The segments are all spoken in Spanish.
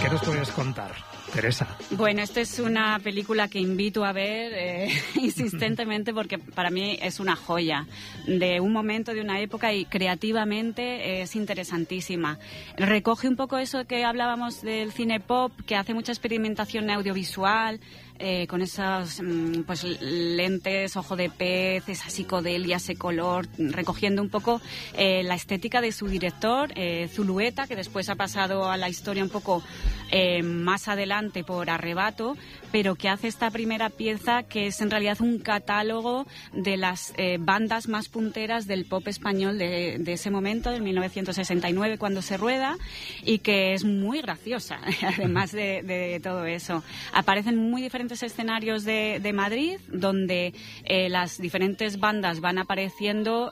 ¿Qué nos puedes contar, Teresa? Bueno, esta es una película que invito a ver insistentemente porque para mí es una joya de un momento, de una época, y creativamente es interesantísima. Recoge un poco eso que hablábamos del cine pop, que hace mucha experimentación audiovisual, con esos pues lentes, ojo de pez, esa psicodelia, ese color, recogiendo un poco la estética de su director, Zulueta, que después ha pasado a la historia un poco más adelante por Arrebato, pero que hace esta primera pieza que es en realidad un catálogo de las bandas más punteras del pop español de ese momento, del 1969, cuando se rueda, y que es muy graciosa, además de todo eso. Aparecen muy diferentes escenarios de Madrid, donde las diferentes bandas van apareciendo,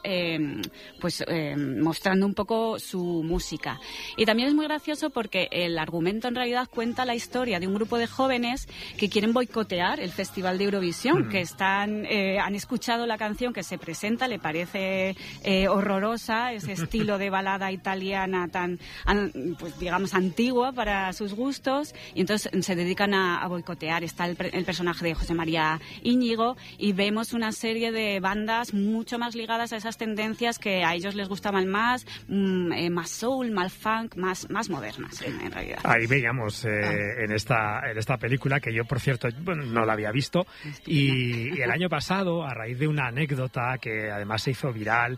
mostrando un poco su música. Y también es muy gracioso porque el argumento en realidad cuenta la historia de un grupo de jóvenes que quieren boicotear el Festival de Eurovisión, que han escuchado la canción que se presenta, le parece horrorosa, ese estilo de balada italiana tan, pues digamos, antigua para sus gustos, y entonces se dedican a boicotear. Está el personaje de José María Íñigo, y vemos una serie de bandas mucho más ligadas a esas tendencias que a ellos les gustaban más soul, más funk, más modernas en realidad. Ahí veíamos en esta película, que yo por cierto no la había visto, y el año pasado, a raíz de una anécdota que además se hizo viral,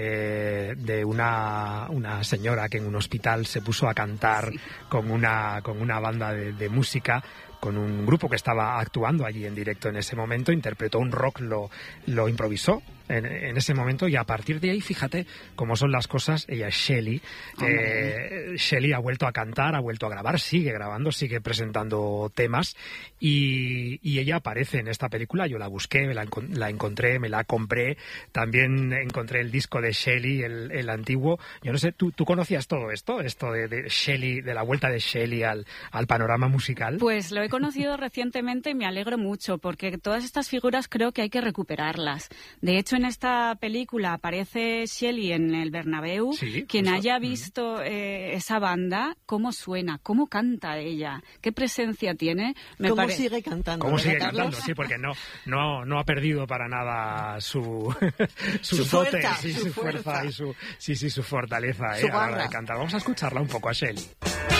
de una señora que en un hospital se puso a cantar con una banda de música, con un grupo que estaba actuando allí en directo en ese momento, interpretó un rock, lo improvisó en ese momento, y a partir de ahí, fíjate cómo son las cosas. Ella es Shelley. Shelley ha vuelto a cantar, ha vuelto a grabar, sigue grabando, sigue presentando temas, y ella aparece en esta película. Yo la busqué, la encontré, me la compré. También encontré el disco de Shelley, el antiguo. Yo no sé, ¿tú conocías todo esto de Shelley, de la vuelta de Shelley al panorama musical? Pues lo he conocido recientemente y me alegro mucho, porque todas estas figuras creo que hay que recuperarlas. De hecho, en esta película aparece Shelley en el Bernabéu. Sí, quien haya visto esa banda, cómo suena, cómo canta ella, qué presencia tiene. ¿Cómo sigue cantando? ¿Cómo sigue cantando? Sí, porque no ha perdido para nada su dote, su fuerza y su fortaleza a la hora de cantar. Vamos a escucharla un poco a Shelley.